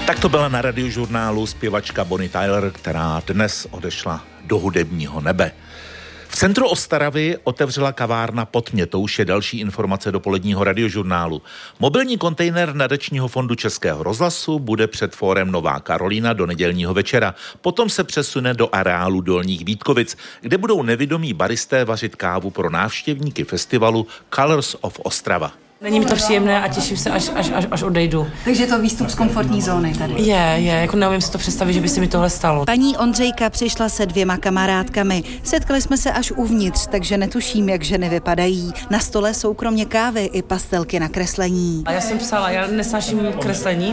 Tak to byla na Radiožurnálu zpěvačka Bonnie Tyler, která dnes odešla do hudebního nebe. V centru Ostravy otevřela kavárna Pod mě, to už je další informace dopoledního Radiožurnálu. Mobilní kontejner Nadačního fondu Českého rozhlasu bude před fórem Nová Karolína do nedělního večera. Potom se přesune do areálu Dolních Vítkovic, kde budou nevidomí baristé vařit kávu pro návštěvníky festivalu Colors of Ostrava. Není mi to příjemné a těším se, až odejdu. Takže je to výstup z komfortní zóny tady. Je, jako neumím si to představit, že by se mi tohle stalo. Paní Ondřejka přišla se 2 kamarádkami. Setkali jsme se až uvnitř, takže netuším, jak ženy vypadají. Na stole jsou kromě kávy i pastelky na kreslení. A já jsem psala, já nesnáším kreslení,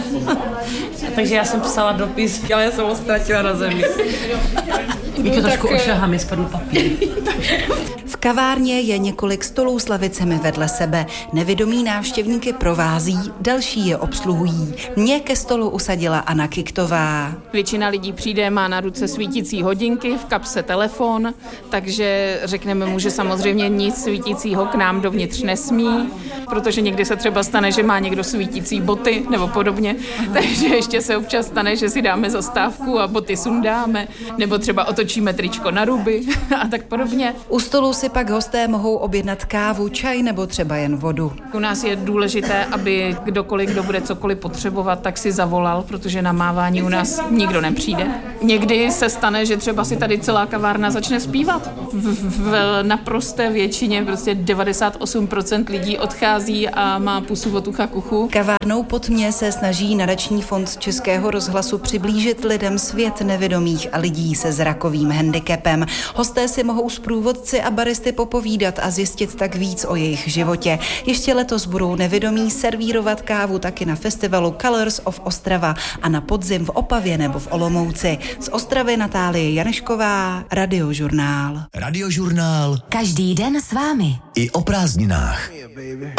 takže já jsem psala dopis, ale já jsem ho ztratila na zemi. Víte, trošku ošahám, je spadl papír. V kavárně je několik stolů s lavicemi vedle sebe. Nevědomí návštěvníky provází, další je obsluhují. Mě ke stolu usadila Anna Kiktová. Většina lidí přijde, má na ruce svítící hodinky, v kapse telefon, takže řekneme mu, že samozřejmě nic svítícího k nám dovnitř nesmí, protože někdy se třeba stane, že má někdo svítící boty nebo podobně, takže ještě se občas stane, že si dáme zastávku a boty sundáme, nebo třeba otočíme tričko na ruby a tak podobně. U stolu si pak hosté mohou objednat kávu, čaj nebo třeba jen vodu. U nás je důležité, aby kdokoliv, kdo bude cokoliv potřebovat, tak si zavolal, protože na mávání u nás nikdo nepřijde. Někdy se stane, že třeba si tady celá kavárna začne zpívat. V naprosté většině, prostě 98% lidí odchází a má pusu od ucha k uchu. Kavárnou Pod mě se snaží Nadační fond Českého rozhlasu přiblížit lidem svět nevědomých a lidí se zrakovým handicapem. Hosté si mohou s průvodci a baristy popovídat a zjistit tak víc o jejich životě. Ještě letos budou nevědomí servírovat kávu taky na festivalu Colors of Ostrava a na podzim v Opavě nebo v Olomouci. Z Ostravy Natálie Janešková, Radiožurnál. Radiožurnál. Každý den s vámi. I o prázdninách.